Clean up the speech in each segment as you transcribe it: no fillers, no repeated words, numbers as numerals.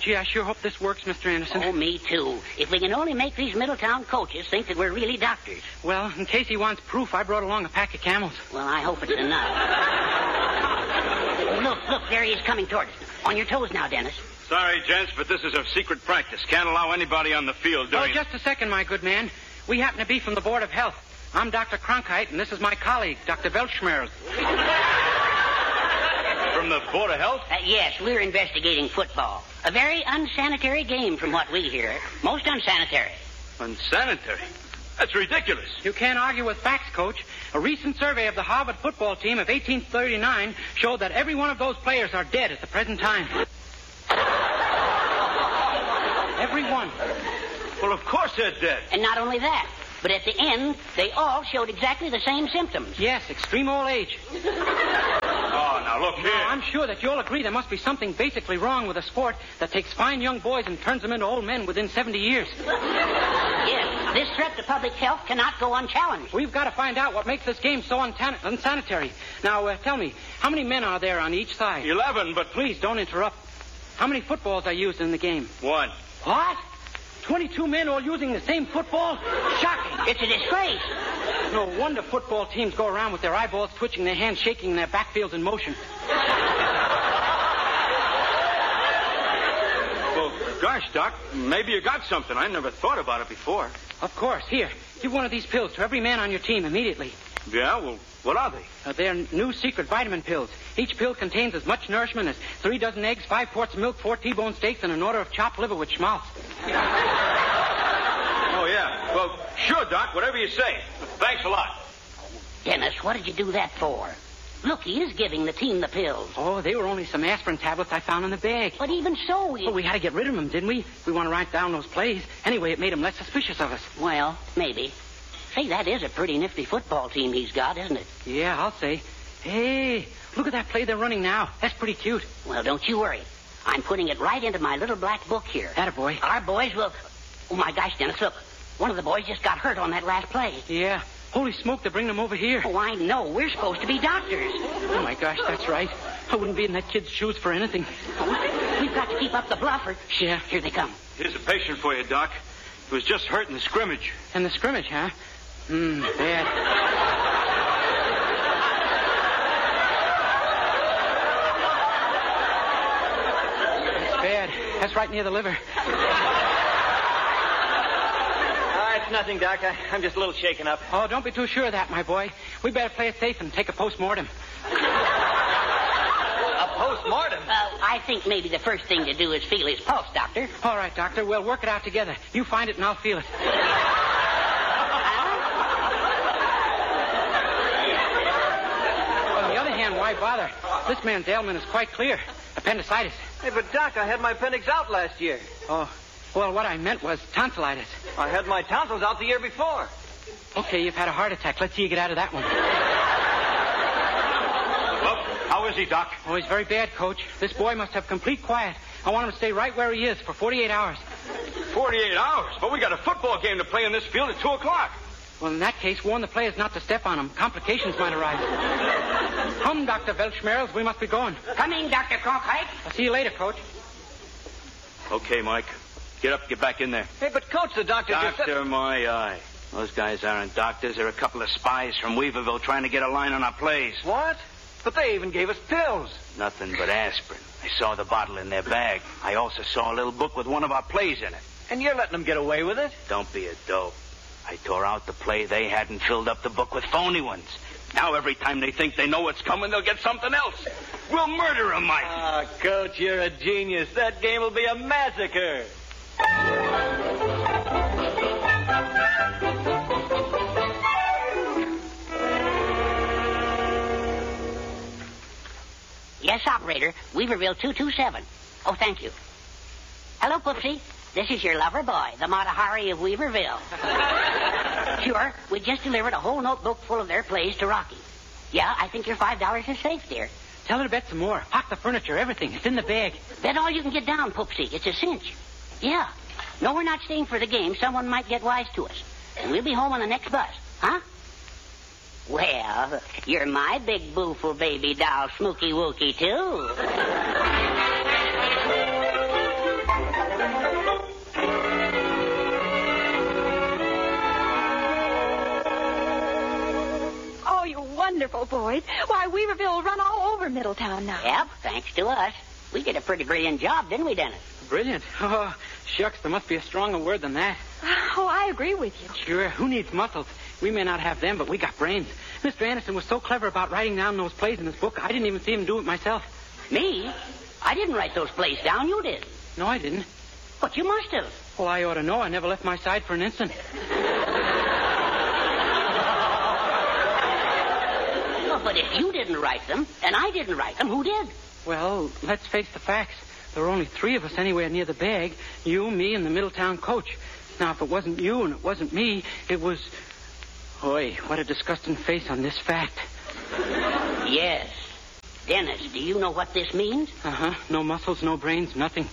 Gee, I sure hope this works, Mr. Anderson. Oh, me too. If we can only make these Middletown coaches think that we're really doctors. Well, in case he wants proof, I brought along a pack of Camels. Well, I hope it's enough. Look, there he is coming toward us. On your toes now, Dennis. Sorry, gents, but this is a secret practice. Can't allow anybody on the field during... Oh, just a second, my good man. We happen to be from the Board of Health. I'm Dr. Cronkite, and this is my colleague, Dr. Weltschmerz. From the Board of Health? Yes, we're investigating football. A very unsanitary game from what we hear. Most unsanitary. Unsanitary? That's ridiculous. You can't argue with facts, Coach. A recent survey of the Harvard football team of 1839 showed that every one of those players are dead at the present time. Every one. Well, of course they're dead. And not only that, but at the end, they all showed exactly the same symptoms. Yes, extreme old age. Oh, now look here. Now, I'm sure that you'll agree there must be something basically wrong with a sport that takes fine young boys and turns them into old men within 70 years. Yes, this threat to public health cannot go unchallenged. We've got to find out what makes this game so unsanitary. Now, tell me, how many men are there on each side? 11, but... Please, don't interrupt. How many footballs are used in the game? 1. What? 22 men all using the same football? Shocking. It's a disgrace. No wonder football teams go around with their eyeballs twitching, their hands shaking, and their backfields in motion. Well, gosh, Doc, maybe you got something. I never thought about it before. Of course. Here, give one of these pills to every man on your team immediately. Yeah, well, what are they? They're new secret vitamin pills. Each pill contains as much nourishment as 3 dozen eggs, 5 quarts of milk, 4 T-bone steaks, and an order of chopped liver with schmaltz. Oh, yeah. Well, sure, Doc, whatever you say. Thanks a lot. Dennis, what did you do that for? Look, he is giving the team the pills. Oh, they were only some aspirin tablets I found in the bag. But even so... Well, we had to get rid of them, didn't we? We want to write down those plays. Anyway, it made them less suspicious of us. Well, maybe. Say, that is a pretty nifty football team he's got, isn't it? Yeah, I'll say. Hey, look at that play they're running now. That's pretty cute. Well, don't you worry. I'm putting it right into my little black book here. Attaboy. Our boys will... Oh, my gosh, Dennis, look. One of the boys just got hurt on that last play. Yeah. Holy smoke, they're bringing them over here. Oh, I know. We're supposed to be doctors. Oh, my gosh, that's right. I wouldn't be in that kid's shoes for anything. Oh, we've got to keep up the bluff or... Yeah. Here they come. Here's a patient for you, Doc. He was just hurt in the scrimmage. In the scrimmage, huh? Bad. That's bad. That's right near the liver. It's nothing, Doc. I'm just a little shaken up. Oh, don't be too sure of that, my boy. We better play it safe and take a post-mortem. A post-mortem? I think maybe the first thing to do is feel his pulse, Doctor. All right, Doctor. We'll work it out together. You find it and I'll feel it. On the other hand, why bother? This man's ailment is quite clear. Appendicitis. Hey, but Doc, I had my appendix out last year. Oh, well, what I meant was tonsillitis. I had my tonsils out the year before. Okay, you've had a heart attack. Let's see you get out of that one. Well, how is he, Doc? Oh, he's very bad, Coach. This boy must have complete quiet. I want him to stay right where he is for 48 hours. 48 hours? But we got a football game to play in this field at 2 o'clock. Well, in that case, warn the players not to step on him. Complications might arise. Come, Dr. Weltschmerz. We must be going. Coming, Dr. Cronkite. I'll see you later, Coach. Okay, Mike. Get up, get back in there. Hey, but Coach, the doctor just said... Doctor, my eye. Those guys aren't doctors. They're a couple of spies from Weaverville trying to get a line on our plays. What? But they even gave us pills. Nothing but aspirin. I saw the bottle in their bag. I also saw a little book with one of our plays in it. And you're letting them get away with it? Don't be a dope. I tore out the play they had and filled up the book with phony ones. Now every time they think they know what's coming, they'll get something else. We'll murder them, Mike. Ah, Coach, you're a genius. That game will be a massacre. Yes, operator. Weaverville 227. Oh, thank you. Hello, Poopsie. This is your lover boy, the Mata Hari of Weaverville. Sure, we just delivered a whole notebook full of their plays to Rocky. Yeah, I think your $5 is safe, dear. Tell her to bet some more. Pack the furniture, everything. It's in the bag. Bet all you can get down, Poopsie. It's a cinch. Yeah. No, we're not staying for the game. Someone might get wise to us. And we'll be home on the next bus. Huh? Well, you're my big booful baby doll, Smokey Wookie, too. wonderful, boys. Why, Weaverville will run all over Middletown now. Yep, thanks to us. We did a pretty brilliant job, didn't we, Dennis? Brilliant. Oh, shucks, there must be a stronger word than that. Oh, I agree with you. Sure, who needs muscles? We may not have them, but we got brains. Mr. Anderson was so clever about writing down those plays in his book, I didn't even see him do it myself. Me? I didn't write those plays down. You did. No, I didn't. But you must have. Well, I ought to know. I never left my side for an instant. Well, but if you didn't write them, and I didn't write them, who did? Well, let's face the facts. There were only 3 of us anywhere near the bag. You, me, and the Middletown coach. Now, if it wasn't you and it wasn't me, it was... Oy, what a disgusting face on this fact. Yes. Dennis, do you know what this means? Uh-huh. No muscles, no brains, nothing.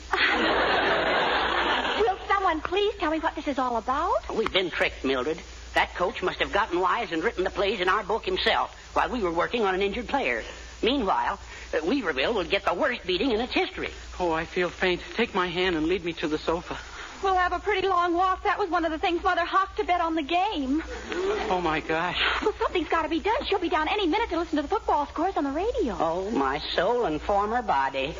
Will someone please tell me what this is all about? We've been tricked, Mildred. That coach must have gotten wise and written the plays in our book himself while we were working on an injured player. Meanwhile, Weaverville will get the worst beating in its history. Oh, I feel faint. Take my hand and lead me to the sofa. We'll have a pretty long walk. That was one of the things Mother hocked to bet on the game. Oh, my gosh. Well, something's got to be done. She'll be down any minute to listen to the football scores on the radio. Oh, my soul and former body.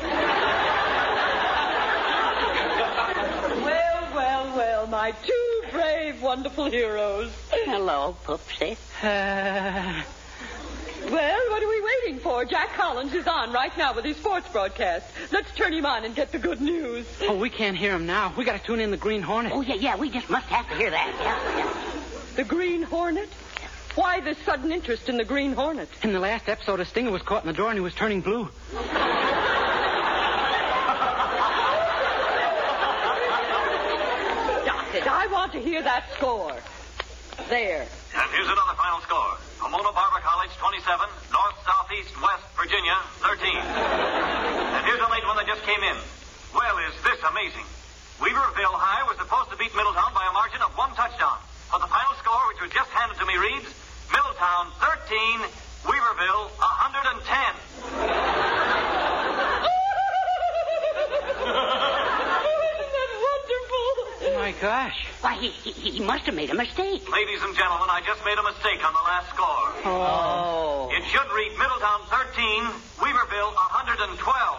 Well, my 2 brave, wonderful heroes. Hello, Poopsie. Well, what are we waiting for? Jack Collins is on right now with his sports broadcast. Let's turn him on and get the good news. Oh, we can't hear him now. We got to tune in the Green Hornet. Oh, yeah, we just must have to hear that. Yeah. The Green Hornet? Why this sudden interest in the Green Hornet? In the last episode, a stinger was caught in the door and he was turning blue. Stop it. I want to hear that score. There. And here's another final score. Pomona Barbara College, 27. North, Southeast, West, Virginia, 13. And here's a late one that just came in. Well, is this amazing? Weaverville High was supposed to beat Middletown by a margin of 1 touchdown. But the final score, which was just handed to me, reads, Middletown 13, Weaverville 110. Oh, my gosh. Why, he must have made a mistake. Ladies and gentlemen, I just made a mistake on the last score. Oh. It should read Middletown 13, Weaverville 112.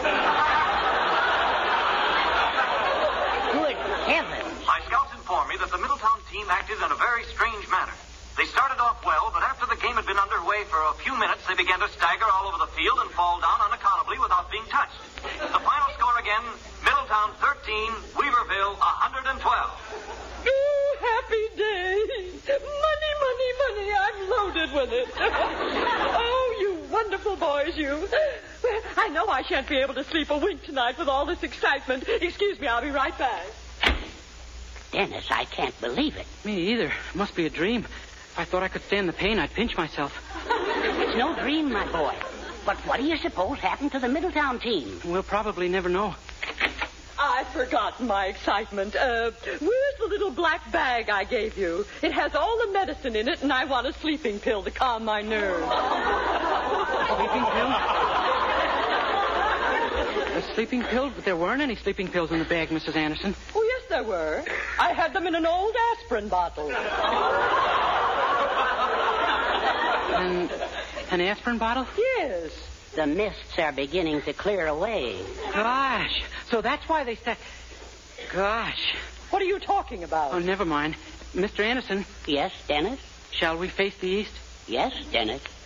Good heavens. My scouts informed me that the Middletown team acted in a very strange manner. They started off well, but after the game had been underway for a few minutes, they began to stagger all over the field and fall down unaccountably without being touched. The final score again, Middletown 13, Weaverville 112. Oh, happy day. Money. I'm loaded with it. Oh, you wonderful boys, you. Well, I know I shan't be able to sleep a wink tonight with all this excitement. Excuse me, I'll be right back. Dennis, I can't believe it. Me either. It must be a dream. If I thought I could stand the pain, I'd pinch myself. It's no dream, my boy. But what do you suppose happened to the Middletown team? We'll probably never know. I've forgotten my excitement. Where's the little black bag I gave you? It has all the medicine in it, and I want a sleeping pill to calm my nerves. Sleeping pill? A sleeping pill? But there weren't any sleeping pills in the bag, Mrs. Anderson. Oh, yes, there were. I had them in an old aspirin bottle. An aspirin bottle? Yes. The mists are beginning to clear away. Gosh. So that's why they said... Gosh. What are you talking about? Oh, never mind. Mr. Anderson, Yes, Dennis? shall we face the east? Yes, Dennis.